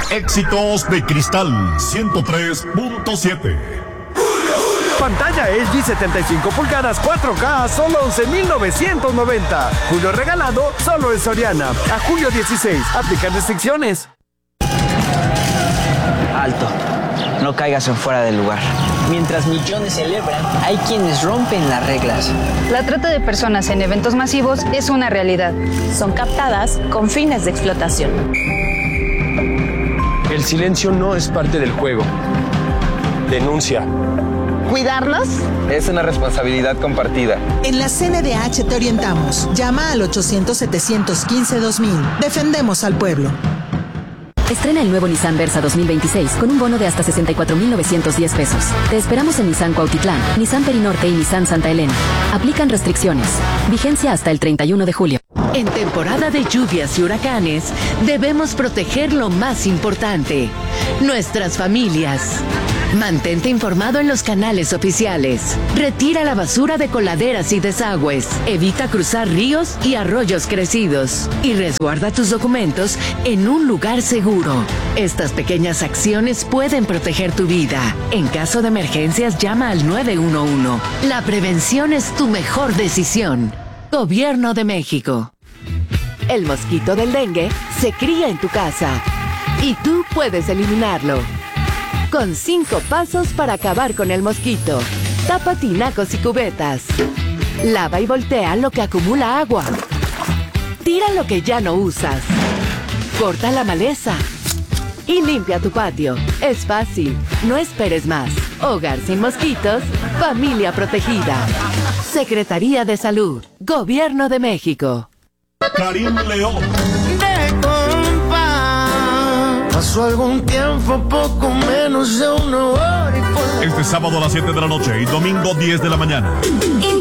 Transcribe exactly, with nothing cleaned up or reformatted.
Éxitos de Cristal ciento tres punto siete. Pantalla L G setenta y cinco pulgadas cuatro K a solo once mil novecientos noventa. Julio regalado solo en Soriana. A julio dieciséis. Aplican restricciones. Alto. No caigas en fuera del lugar. Mientras millones celebran, hay quienes rompen las reglas. La trata de personas en eventos masivos es una realidad. Son captadas con fines de explotación. El silencio no es parte del juego. Denuncia. ¿Cuidarlos? Es una responsabilidad compartida. En la C N D H te orientamos. Llama al ochocientos, setecientos quince, dos mil. Defendemos al pueblo. Estrena el nuevo Nissan Versa dos mil veintiséis con un bono de hasta sesenta y cuatro mil novecientos diez pesos. Te esperamos en Nissan Cuautitlán, Nissan Perinorte y Nissan Santa Elena. Aplican restricciones. Vigencia hasta el treinta y uno de julio. En temporada de lluvias y huracanes, debemos proteger lo más importante: nuestras familias. Mantente informado en los canales oficiales. Retira la basura de coladeras y desagües. Evita cruzar ríos y arroyos crecidos. Y resguarda tus documentos en un lugar seguro. Estas pequeñas acciones pueden proteger tu vida. En caso de emergencias, llama al nueve uno uno. La prevención es tu mejor decisión. Gobierno de México. El mosquito del dengue se cría en tu casa. Y tú puedes eliminarlo. Con cinco pasos para acabar con el mosquito. Tapa tinacos y cubetas. Lava y voltea lo que acumula agua. Tira lo que ya no usas. Corta la maleza. Y limpia tu patio. Es fácil. No esperes más. Hogar sin mosquitos. Familia protegida. Secretaría de Salud. Gobierno de México. Karim León. Pasó algún tiempo, poco menos de una hora y por... Este sábado a las siete de la noche y domingo diez de la mañana.